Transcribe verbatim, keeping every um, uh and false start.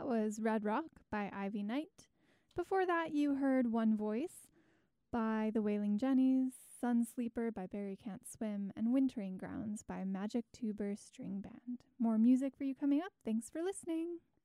was Red Rock by Ivy Knight. Before that, you heard One Voice by the Wailing Jennies, Sun Sleeper by Barry Can't Swim, and Wintering Grounds by Magic Tuber String Band. More music for you coming up. Thanks for listening.